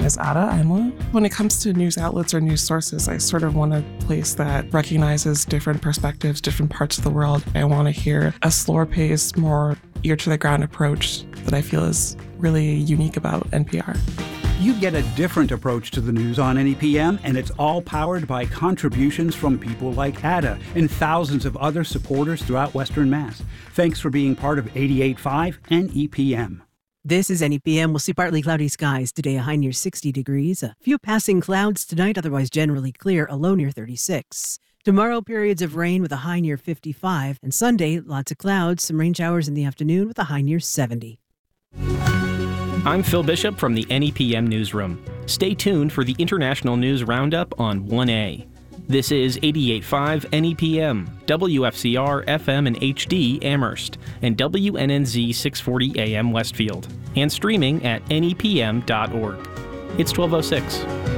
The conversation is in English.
is Ada Aimla. When it comes to news outlets or news sources, I sort of want a place that recognizes different perspectives, different parts of the world. I want to hear a slower paced, more ear-to-the-ground approach that I feel is really unique about NPR. You get a different approach to the news on NEPM, and it's all powered by contributions from people like Ada and thousands of other supporters throughout Western Mass. Thanks for being part of 88.5 NEPM. This is NEPM. We'll see partly cloudy skies today, a high near 60 degrees. A few passing clouds tonight, otherwise generally clear, a low near 36. Tomorrow, periods of rain with a high near 55. And Sunday, lots of clouds, some rain showers in the afternoon with a high near 70. I'm Phil Bishop from the NEPM Newsroom. Stay tuned for the International News Roundup on 1A. This is 88.5 NEPM, WFCR FM and HD Amherst, and WNNZ 640 AM Westfield, and streaming at nepm.org. It's 12:06.